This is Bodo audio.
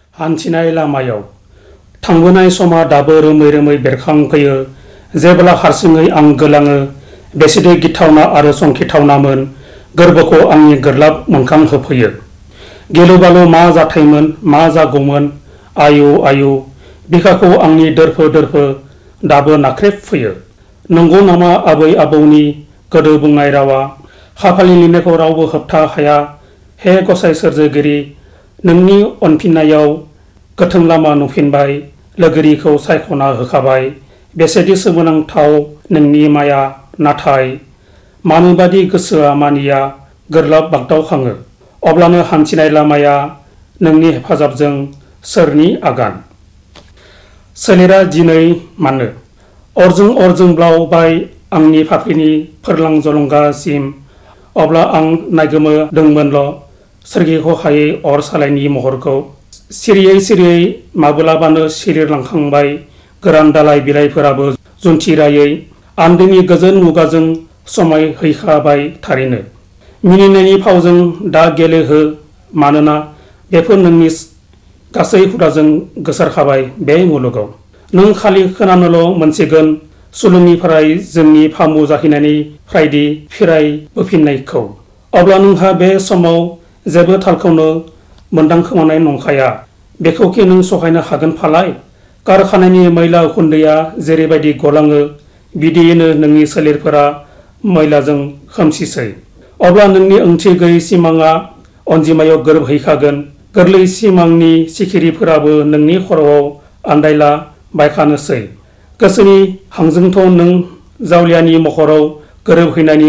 हान्थिनाय लामायाव थांबोनाय समा दाबो रोमै रोमै बेरखांफैयो। जेब्ला हारसिङै आं गोलाङो, बेसेदि गिथावना आरो संखिथावनामोन, गोर्बोखौ आंनि गोरलाब मोनखांहोफैयो। गिलु-बालु मा जाथायमोन, मा जागौमोन, आयु आयु, बिखाखौ आंनि दोरफो दोरफो दाबो नाख्रेबफैयो। नंगौ नामा आबै आबौनि गोदो बुंनाय रावा? खाफालनि लिरनायखौ रावबो होबथा हाया। हे गसाइ सोरजिगिरि, नोंनि अनफिननायाव गोथों लामा नुफिनबाय, लोगोरिखौ सायख'ना होखाबाय। बेसेदि सोमोनांथाव नोंनि माया, नाथाय मानोबादि गोसोआ मानिया, गोरलाब बागदावखाङो। अब्लानो हान्थिनाय लामाया नोंनि हेफाजाबजों सोरनि आगान? सोलेरा दिनै मानो अरजों अर जोंब्लावबाय आंनि फाफ्लिनि फोरलां जलंगासिम? अब्ला आं नायगोमोदोंमोनल' सोरगिखौ हायै अर सालायनि महरखौ। सिरियै सिरियै माब्लाबानो सिरिलांखांबाय गोरान दालाइ बिलाइफोराबो जुन्थिरायै। आन्दोनि गोजोन मुगाजों समायहैखाबाय थारैनो। मिनिनायनि फावजों दा गेलेहो, मानोना बेफोर नोंनि गासै हुदाजों गोसारखाबाय बे मुलुगाव। नों खालि खोनानोल' मोनसिगोन सुलुंनिफ्राय जोंनि फामु जाहैनायनिफ्रायदि फिराय बोफिननायखौ। अब्ला नोंहा बे समाव जेबो थालखौनो मोनदांखोमानाय नंखाया। बेखौखि नों सहायनो हागोन फालाय? कारखानानि मैला उखुन्दैया जेरैबायदि गलाङो, बिदियैनो नोंनि सोलेरफोरा मैलाजों खोमसिसै। अब्ला नोंनि ओंथि गैयै सिमांआ अनजिमायाव गोरोबहैखागोन। गोरलै सिमांनि सिखिरिफोराबो नोंनि खर'आव आन्दायला बायखानोसै। गोसोनि हांजोंथ' नों जावलियानि महराव गोरोबहैनायनि